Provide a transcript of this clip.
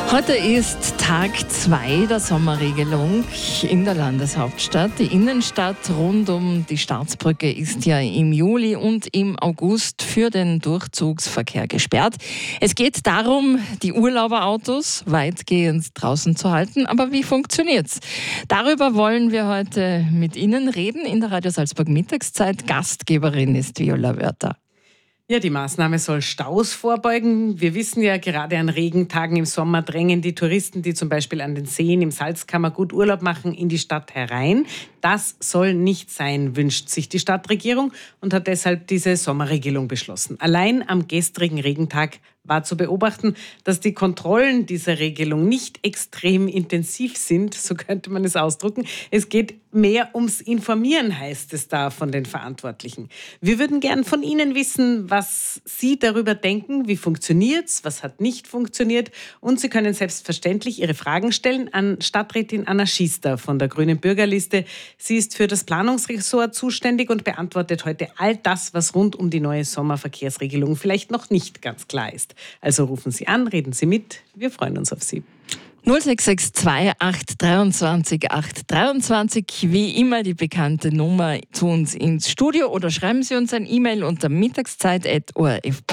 Heute ist Tag 2 der Sommerregelung in der Landeshauptstadt. Die Innenstadt rund um die Staatsbrücke ist ja im Juli und im August für den Durchzugsverkehr gesperrt. Es geht darum, die Urlauberautos weitgehend draußen zu halten. Aber wie funktioniert's? Darüber wollen wir heute mit Ihnen reden. In der Radio Salzburg Mittagszeit Gastgeberin ist Viola Wörther. Ja, die Maßnahme soll Staus vorbeugen. Wir wissen ja, gerade an Regentagen im Sommer drängen die Touristen, die zum Beispiel an den Seen im Salzkammergut Urlaub machen, in die Stadt herein. Das soll nicht sein, wünscht sich die Stadtregierung und hat deshalb diese Sommerregelung beschlossen. Allein am gestrigen Regentag war zu beobachten, dass die Kontrollen dieser Regelung nicht extrem intensiv sind, so könnte man es ausdrücken. Es geht mehr ums Informieren, heißt es da von den Verantwortlichen. Wir würden gern von Ihnen wissen, was Sie darüber denken, wie funktioniert's, was hat nicht funktioniert. Und Sie können selbstverständlich Ihre Fragen stellen an Stadträtin Anna Schiester von der Grünen Bürgerliste. Sie ist für das Planungsressort zuständig und beantwortet heute all das, was rund um die neue Sommerverkehrsregelung vielleicht noch nicht ganz klar ist. Also rufen Sie an, reden Sie mit. Wir freuen uns auf Sie. 0662 823 823, wie immer die bekannte Nummer zu uns ins Studio oder schreiben Sie uns ein E-Mail unter mittagszeit@orf.